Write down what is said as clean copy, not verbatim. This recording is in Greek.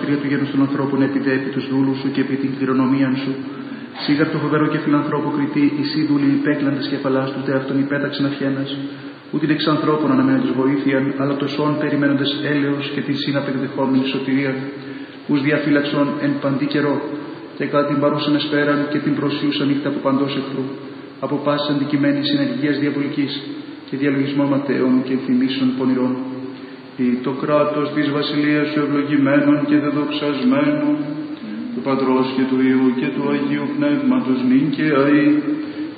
δια του γένους των ανθρώπων επιδέ επί τους δούλους σου και επί την κληρονομίαν σου. Σίγαρ το φοβερό και φιλανθρώπο κριτή, εσύ δούλοι υπέκλαντες κεφαλάς του τε αυτόν υπέταξεν αυχένας. Ούτιν εξ ανθρώπων αναμένοντες βοήθειαν, αλλά το σών περιμένοντες έλεος και την συναπεκδεχόμενη σωτηρία. Ους διαφύλαξον εν παντή καιρό, και κατά την παρούσαν εσπέραν και την προσίουσα νύχτα από παντός εχθρού, από πάσης αντικειμένης συνεργίας διαβολικής και διαλογισμών ματαίων και θυμίσεων πονηρών. Ή το κράτος της βασιλείας σου ευλογημένων και δεδοξασμένων, του Πατρός και του Υιού και του Αγίου Πνεύματος νυν και αεί